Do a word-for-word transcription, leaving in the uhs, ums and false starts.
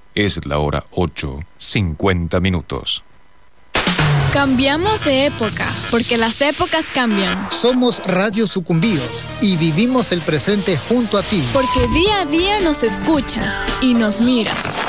Es la hora ocho, cincuenta minutos. Cambiamos de época, porque las épocas cambian. Somos Radio Sucumbíos y vivimos el presente junto a ti. Porque día a día nos escuchas y nos miras.